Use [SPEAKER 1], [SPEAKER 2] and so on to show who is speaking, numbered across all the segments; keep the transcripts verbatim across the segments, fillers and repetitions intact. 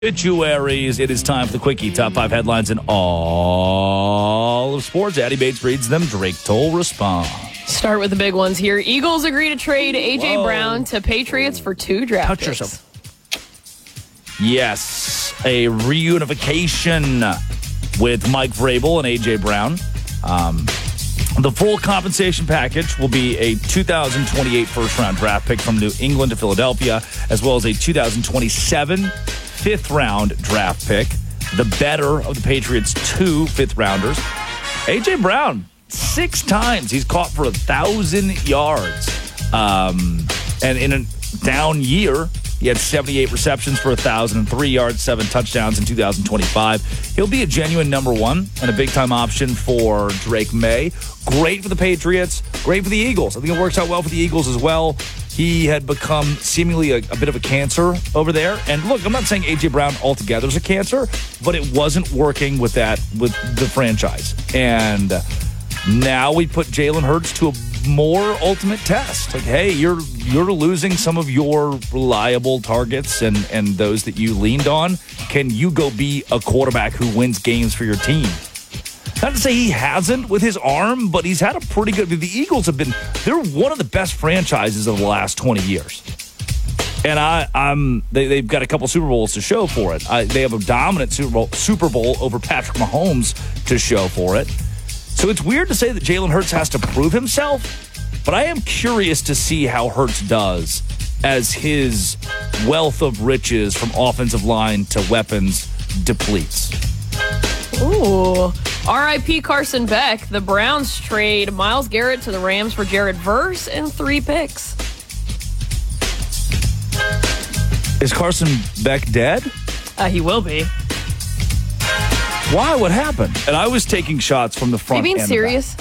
[SPEAKER 1] Obituaries. It is time for the Quickie. Top five headlines in all of sports. Addie Bates reads them. Drake Toll responds.
[SPEAKER 2] Start with the big ones here. Eagles agree to trade A J.
[SPEAKER 1] Whoa.
[SPEAKER 2] Brown to Patriots for two draft
[SPEAKER 1] Touch
[SPEAKER 2] picks.
[SPEAKER 1] yourself. Yes, a reunification with Mike Vrabel and A J. Brown. Um, the full compensation package will be a two thousand twenty-eight first-round draft pick from New England to Philadelphia, as well as a two thousand twenty-seven fifth-round draft pick, the better of the Patriots' two fifth-rounders. A J. Brown, six times he's caught for a thousand yards. Um, and in a down year, he had seventy-eight receptions for one thousand three yards, seven touchdowns in two thousand twenty-five. He'll be a genuine number one and a big-time option for Drake May. Great for the Patriots, great for the Eagles. I think it works out well for the Eagles as well. He had become seemingly a, a bit of a cancer over there. And look, I'm not saying A J. Brown altogether is a cancer, but it wasn't working with that, with the franchise. And now we put Jalen Hurts to a more ultimate test. Like, hey, you're you're losing some of your reliable targets and, and those that you leaned on. Can you go be a quarterback who wins games for your team? Not to say he hasn't with his arm, but he's had a pretty good... The Eagles have been... They're one of the best franchises of the last twenty years. And I, I'm, they, they've got a couple Super Bowls to show for it. I, they have a dominant Super Bowl, Super Bowl over Patrick Mahomes to show for it. So it's weird to say that Jalen Hurts has to prove himself, but I am curious to see how Hurts does as his wealth of riches from offensive line to weapons depletes.
[SPEAKER 2] Ooh. R I P Carson Beck. The Browns trade Myles Garrett to the Rams for Jared Verse and three picks.
[SPEAKER 1] Is Carson Beck dead?
[SPEAKER 2] Uh, he will be.
[SPEAKER 1] Why? What happened? And I was taking shots from the front.
[SPEAKER 2] Are you being
[SPEAKER 1] and
[SPEAKER 2] serious?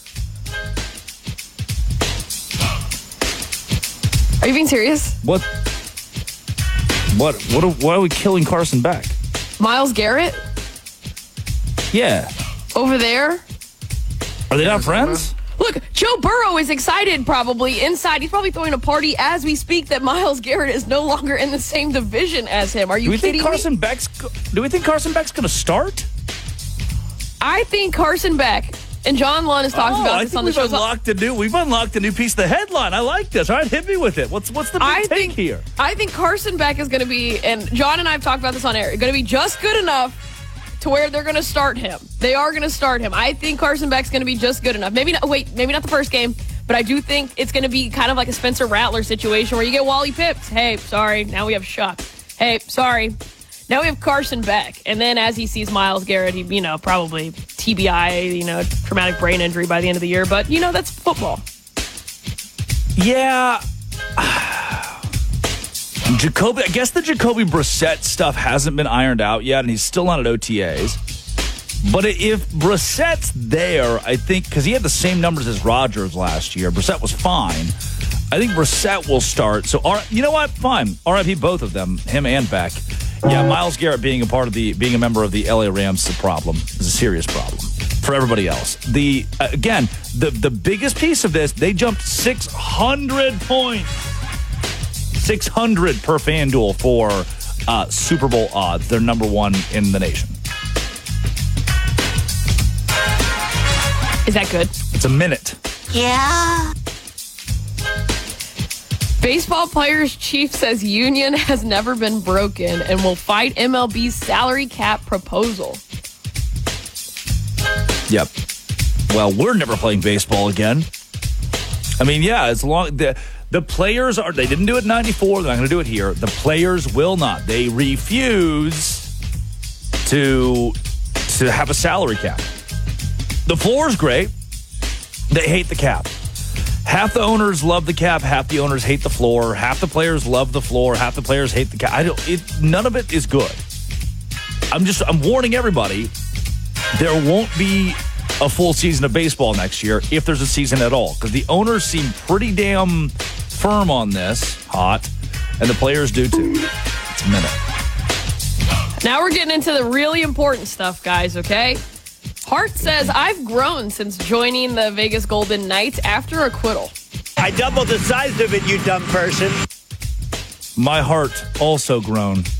[SPEAKER 2] Are you being serious?
[SPEAKER 1] What? What? What? Are, why are we killing Carson Beck?
[SPEAKER 2] Myles Garrett?
[SPEAKER 1] Yeah.
[SPEAKER 2] Over there?
[SPEAKER 1] Are they not friends?
[SPEAKER 2] Look, Joe Burrow is excited probably inside. He's probably throwing a party as we speak that Myles Garrett is no longer in the same division as him. Are you
[SPEAKER 1] do we
[SPEAKER 2] kidding
[SPEAKER 1] think Carson
[SPEAKER 2] me?
[SPEAKER 1] Beck's? Do we think Carson Beck's going to start?
[SPEAKER 2] I think Carson Beck, and John Lund has talked
[SPEAKER 1] oh,
[SPEAKER 2] about
[SPEAKER 1] I
[SPEAKER 2] this
[SPEAKER 1] think
[SPEAKER 2] on the
[SPEAKER 1] we've
[SPEAKER 2] show.
[SPEAKER 1] unlocked a new. We've unlocked a new piece of the headline. I like this. All right, hit me with it. What's what's the big
[SPEAKER 2] I
[SPEAKER 1] take
[SPEAKER 2] think,
[SPEAKER 1] here?
[SPEAKER 2] I think Carson Beck is going to be, and John and I have talked about this on air, going to be just good enough to where they're going to start him. They are going to start him. I think Carson Beck's going to be just good enough. Maybe not, wait, maybe not the first game, but I do think it's going to be kind of like a Spencer Rattler situation where you get Wally Pitts. Hey, sorry, now we have Shuck. Hey, sorry, now we have Carson Beck. And then as he sees Myles Garrett, he, you know, probably T B I, you know, traumatic brain injury by the end of the year. But, you know, that's football.
[SPEAKER 1] Yeah. Jacoby, I guess the Jacoby Brissett stuff hasn't been ironed out yet, and he's still not at O T As. But if Brissett's there, I think, because he had the same numbers as Rodgers last year, Brissett was fine. I think Brissett will start. So, you know what? Fine. R I P both of them, him and Beck. Yeah, Myles Garrett being a part of the, being a member of the L A Rams is a problem. It's a serious problem for everybody else. The uh, again, the the biggest piece of this, they jumped six hundred points. six hundred per FanDuel for uh, Super Bowl odds. They're number one in the nation.
[SPEAKER 2] Is that good?
[SPEAKER 1] It's a minute.
[SPEAKER 3] Yeah.
[SPEAKER 2] Baseball players' chief says union has never been broken and will fight M L B's salary cap proposal.
[SPEAKER 1] Yep. Well, we're never playing baseball again. I mean, yeah, as long the the players are. They didn't do it in ninety-four. They're not going to do it here. The players will not. They refuse to to have a salary cap. The floor is great. They hate the cap. Half the owners love the cap. Half the owners hate the floor. Half the players love the floor. Half the players hate the cap. I don't. It, none of it is good. I'm just. I'm warning everybody. There won't be a full season of baseball next year if there's a season at all, because the owners seem pretty damn firm on this, hot, and the players do too. It's a minute.
[SPEAKER 2] Now we're getting into the really important stuff, guys, okay? Hart says, I've grown since joining the Vegas Golden Knights after acquittal.
[SPEAKER 3] I doubled the size of it, you dumb person.
[SPEAKER 1] My heart also grown